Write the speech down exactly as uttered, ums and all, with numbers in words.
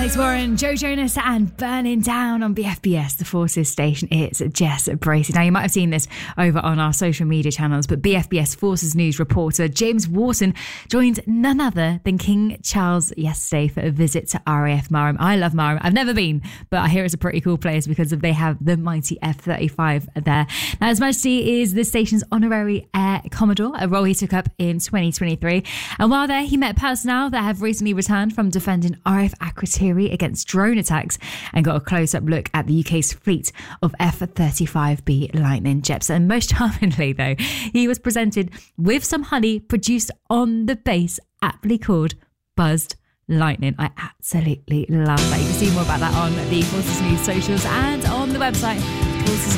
Alex Warren, Joe Jonas and Burning Down on B F B S, the Forces station. It's Jess Bracey. Now, you might have seen this over on our social media channels, but B F B S Forces News reporter James Wharton joined none other than King Charles yesterday for a visit to R A F Marham. I love Marham. I've never been, but I hear it's a pretty cool place because of they have the mighty F thirty-five there. Now, His Majesty is the station's honorary Air Commodore, a role he took up in twenty twenty-three. And while there, he met personnel that have recently returned from defending R A F Akrotiri against drone attacks and got a close-up look at the U K's fleet of F thirty-five B Lightning jets. And most charmingly, though, he was presented with some honey produced on the base, aptly called Buzzed Lightning. I absolutely love that. You can see more about that on the Forces News socials and on the website